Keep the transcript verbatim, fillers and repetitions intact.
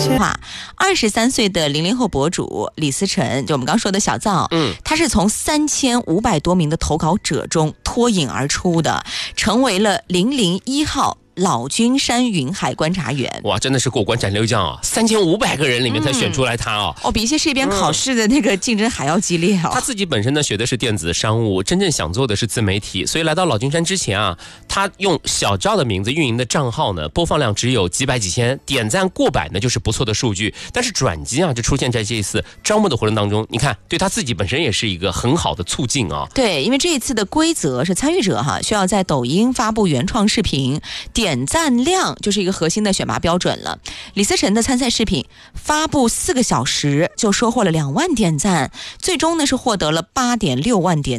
二十三岁的零零后博主李思辰，就我们刚说的小灶，嗯，他是从三千五百多名的投稿者中脱颖而出的，成为了零零一号老君山云海观察员。 哇，真的是过关斩六将啊！三千五百个人里面才选出来他哦， 嗯、哦，比一些这边考试的那个竞争还要激烈哦。 他自己本身呢学的是电子商务，真正想做的是自媒体，所以来到老君山之前啊，他用小赵的名字运营的账号呢，播放量只有几百几千，点赞过百呢就是不错的数据。但是转机啊，就出现在这一次招募的活动当中，你看，对他自己本身也是一个很好的促进啊。 对，因为这一次的规则是参与者哈需要在抖音发布原创视频。点赞量就是一个核心的选拔标准了。李思辰的参赛视频发布四个小时就收获了两万点赞，最终呢是获得了八点六万点